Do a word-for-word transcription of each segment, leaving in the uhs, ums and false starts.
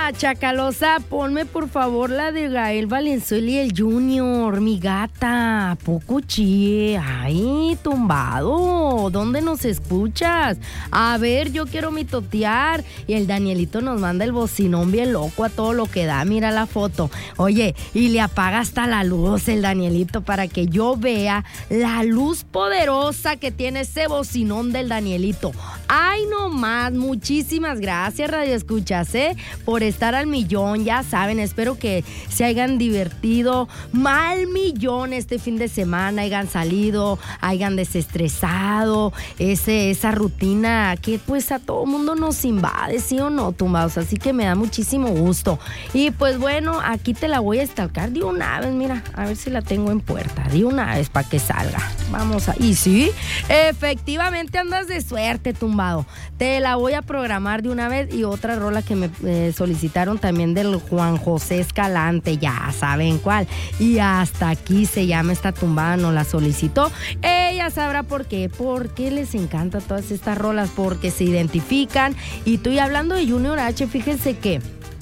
Chacalosa, ponme por favor la de Gael Valenzuela y el Junior, mi gata. ¿A poco chie? Ay, tumbado. ¿Dónde nos escuchas? A ver, yo quiero mitotear. Y el Danielito nos manda el bocinón bien loco a todo lo que da. Mira la foto. Oye, y le apaga hasta la luz el Danielito para que yo vea la luz poderosa que tiene ese bocinón del Danielito. Ay, no más. Muchísimas gracias, Radio Escuchas, ¿eh? Por estar al millón, ya saben, espero que se hayan divertido mal millón este fin de semana, hayan salido, hayan desestresado, ese, esa rutina que pues a todo mundo nos invade, ¿sí o no, tumbados? Así que me da muchísimo gusto. Y pues bueno, aquí te la voy a estalcar de una vez, mira, a ver si la tengo en puerta, de una vez para que salga. Vamos a... Y sí, efectivamente andas de suerte, tumbado. Te la voy a programar de una vez y otra rola que me eh, solicitaron también del Juan José Escalante, ya saben cuál. Y hasta aquí se llama esta tumbada, nos la solicitó. Ella sabrá por qué, porque les encanta todas estas rolas, porque se identifican. Y estoy hablando de Junior H, fíjense que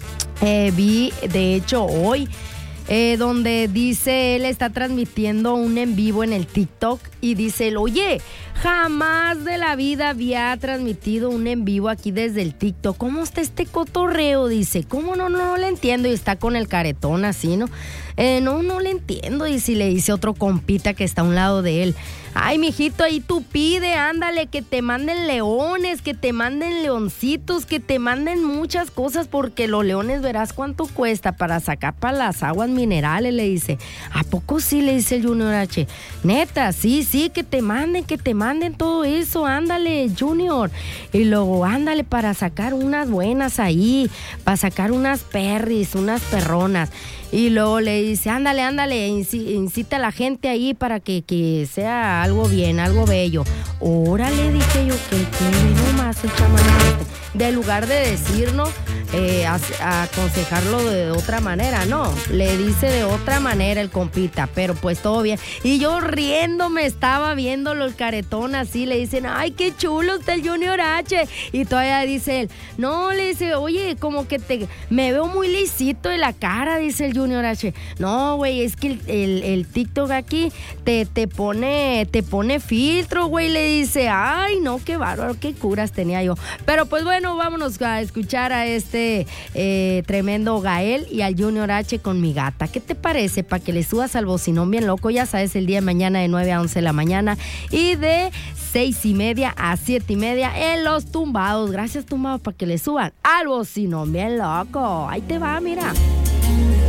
eh, vi, de hecho, hoy... Eh, donde dice él está transmitiendo un en vivo en el TikTok y dice él, oye, jamás de la vida había transmitido un en vivo aquí desde el TikTok. ¿Cómo está este cotorreo? Dice, ¿cómo no? No, no le entiendo. Y está con el caretón así, ¿no? Eh, no, no le entiendo. Y si le dice otro compita que está a un lado de él, ay, mijito, ahí tú pide, ándale, que te manden leones, que te manden leoncitos, que te manden muchas cosas, porque los leones verás cuánto cuesta para sacar para las aguas minerales, le dice. ¿A poco sí? Le dice el Junior H. Neta, sí, sí, que te manden, que te manden todo eso, ándale, Junior. Y luego, ándale, para sacar unas buenas ahí, para sacar unas perris, unas perronas. Y luego le dice, ándale, ándale, incita a la gente ahí para que, que sea algo bien, algo bello. Órale, dije yo, que que nomás el chamán este. De lugar de decirnos, eh, a, a aconsejarlo de otra manera, no, le dice de otra manera el compita, pero pues todo bien. Y yo riéndome estaba viéndolo el caretón así, le dicen, ay, qué chulo está el Junior H. Y todavía dice él, no, le dice, oye, como que te me veo muy lisito de la cara, dice el Junior H. No, güey, es que el, el, el TikTok aquí te, te pone, te pone filtro, güey, le dice, ay, no, qué bárbaro, qué curas tenía yo. Pero pues bueno, vámonos a escuchar a este eh, tremendo Gael y al Junior H con Mi Gata. ¿Qué te parece? Para que le subas al bocinón bien loco, ya sabes, el día de mañana de nueve a once de la mañana y de seis y media a siete y media en Los Tumbados. Gracias, tumbados, para que le suban al bocinón bien loco. Ahí te va, mira.